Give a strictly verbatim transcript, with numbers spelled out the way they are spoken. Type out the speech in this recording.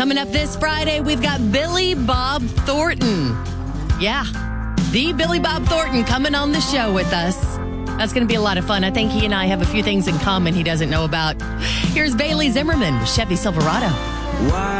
Coming up this Friday, we've got Billy Bob Thornton. Yeah, the Billy Bob Thornton coming on the show with us. That's going to be a lot of fun. I think he and I have a few things in common he doesn't know about. Here's Bailey Zimmerman with Chevy Silverado. Why?